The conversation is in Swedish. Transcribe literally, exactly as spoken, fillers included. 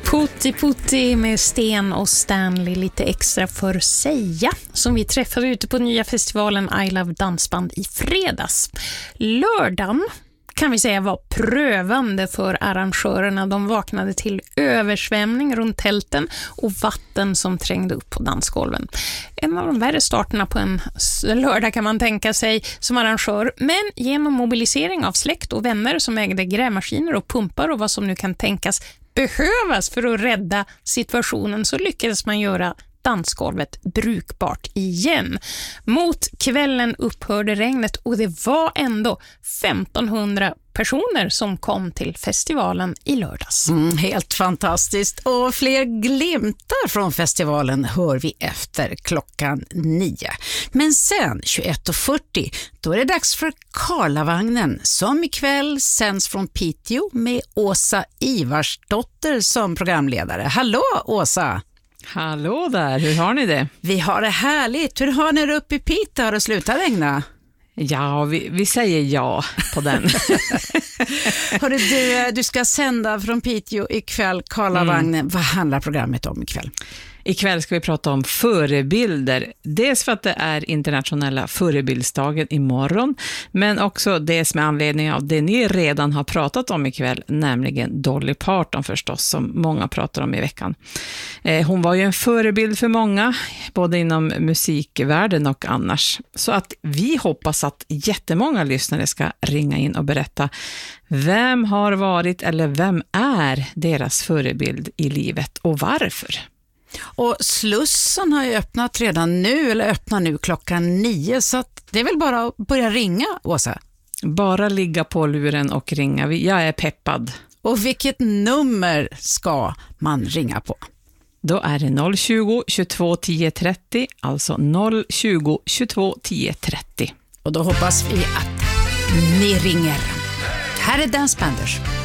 Putti Putti med Sten och Stanley, lite extra för Säga, som vi träffade ute på nya festivalen I Love Dansband i fredags. Lördagen kan vi säga var prövande för arrangörerna. De vaknade till översvämning runt tälten och vatten som trängde upp på dansgolven. En av de värre starterna på en lördag kan man tänka sig som arrangör. Men genom mobilisering av släkt och vänner som ägde grävmaskiner och pumpar och vad som nu kan tänkas behövas för att rädda situationen, så lyckades man göra dansgolvet brukbart igen. Mot kvällen upphörde regnet och det var ändå femtonhundra personer som kom till festivalen i lördags. Mm, helt fantastiskt. Och fler glimtar från festivalen hör vi efter klockan nio. Men sen tjugoett och fyrtio, då är det dags för Karlavagnen, som ikväll sänds från Piteå med Åsa Ivarsdotter som programledare. Hallå Åsa! Hallå där, hur har ni det? Vi har det härligt. Hur har ni det uppe i Piteå? Har det slutat regna? Ja, vi, vi säger ja på den. Hörru, du, du ska sända från Piteå ikväll, Karlavagnen. Mm. Vad handlar programmet om ikväll? Ikväll ska vi prata om förebilder. Dels för att det är internationella förebildsdagen imorgon, men också dels med anledning av det ni redan har pratat om ikväll, nämligen Dolly Parton förstås, som många pratar om i veckan. Eh, hon var ju en förebild för många, både inom musikvärlden och annars. Så att vi hoppas att jättemånga lyssnare ska ringa in och berätta vem har varit eller vem är deras förebild i livet och varför. Och Slussen har ju öppnat redan nu, eller öppnar nu klockan nio, så att det är väl bara att börja ringa, Åsa? Bara ligga på luren och ringa. Jag är peppad. Och vilket nummer ska man ringa på? Då är det noll tjugo, tjugotvå, tio, trettio, alltså noll tjugo, tjugotvå, tio, trettio. Och då hoppas vi att ni ringer. Här är Dansbanders.